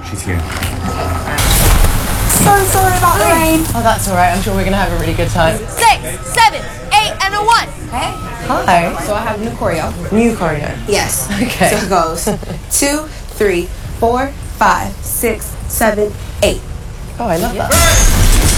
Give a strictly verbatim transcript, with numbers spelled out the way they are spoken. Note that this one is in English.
She's here. So sorry about the rain. Oh, that's all right. I'm sure we're going to have a really good time. Six, seven, eight, and a one. Hey. Hi. So I have new choreo. New choreo. Yes. Okay. So it goes two, three, four, five, six, seven, eight. Oh, I love that.